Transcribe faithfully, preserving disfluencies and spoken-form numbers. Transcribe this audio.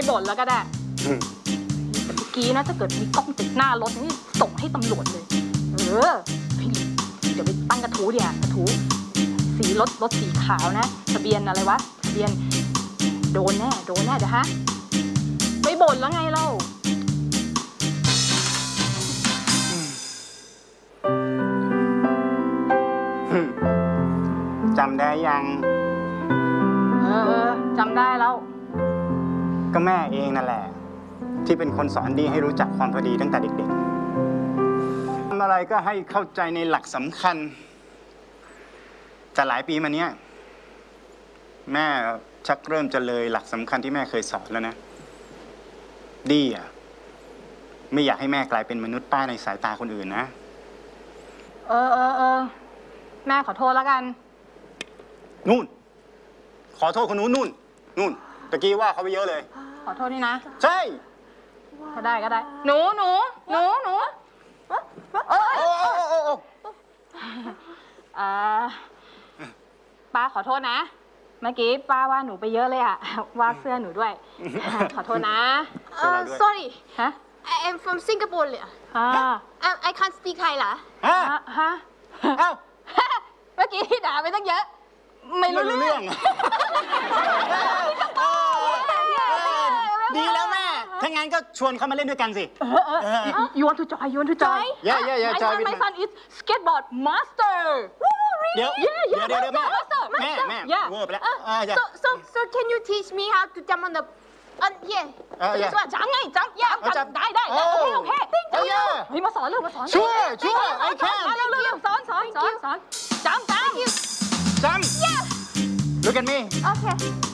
บ่นแล้วก็ได้แต่เมื่อกี้นะถ้าเกิดมีกล้องติดหน้ารถนี่ส่งให้ตำรวจเลยเออเดี๋ยวไปตั้งกระทู้เนี่ยกระทู้สีรถรถสีขาวนะทะเบียนอะไรวะทะเบียนโดนแน่โดนแน่เดี๋ยวฮะไม่บ่นแล้วไงเล่าจำได้ยังเออเออจำได้แล้วก็แม่เองนั่นแหละที่เป็นคนสอนดีให้รู้จักความพอดีตั้งแต่เด็กๆทำอะไรก็ให้เข้าใจในหลักสำคัญแต่หลายปีมาเนี้ยแม่ชักเริ่มจะเลยหลักสำคัญที่แม่เคยสอนแล้วนะดีอ่ะไม่อยากให้แม่กลายเป็นมนุษย์ป้าในสายตาคนอื่นนะเออเออเออแม่ขอโทษแล้วกันนู่นขอโทษคนนู้นนู่นนู่นตะกี้ว่าเขาไปเยอะเลยขอโทษนี่นะใช่ก็ได้ก็ได้หนูหนูหนูหนูเออโอ้โอ้โอ้โอ้อ่าป้าขอโทษนะเมื่อกี้ป้าว่าหนูไปเยอะเลยอะว่าเสื้อหนูด้วยขอโทษนะ sorry ฮะ I am from Singapore เลย I I can't speak Thai เหรอฮะฮะเอ้าเมื่อกี้ด่าไปตั้งเยอะไม่รู้เรื่องดีแล้วแม่ถ้างั้นก็ชวนเขามาเล่นด้วยกันสิ You want to join You want to join Yeah yeah yeah join My son is skateboard master เดี๋ยวเดี๋ยวเดี๋ยวแม่แม่แม่เวอร์ไปแล้ว So so so can you teach me how to jump on the uh yeah จับจับไงจับจับได้ได้โอเคโอเคเฮ้ยมาสอนเรื่องมาสอนช่วยช่วยไอ้แค่เร็วเร็วสอนสอนสอนสอนจับจับจับ Look at me Okay